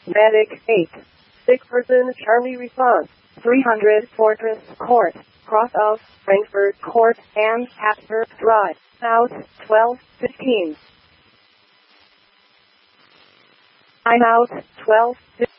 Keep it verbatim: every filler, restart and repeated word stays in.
Medic eight. Sick person Charlie response. three hundred Fortress Court, cross of Frankfurt Court and Happer Drive, South twelve fifteen. I'm out twelve fifteen.